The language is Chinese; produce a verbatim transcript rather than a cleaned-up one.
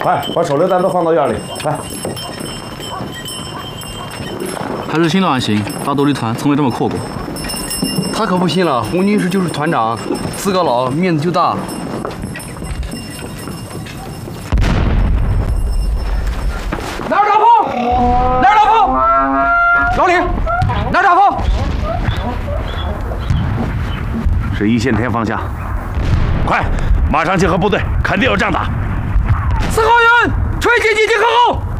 快把手榴弹都放到院里，快！ 还是新郎行，大独立团从没这么阔过。 他可不信了，洪军师就是团长，资格老，面子就大。哪儿打炮？哪儿打炮？老李，哪儿打炮？ 是一线天方向，快，马上集合部队，肯定有仗打。 四号员，吹击机集合后。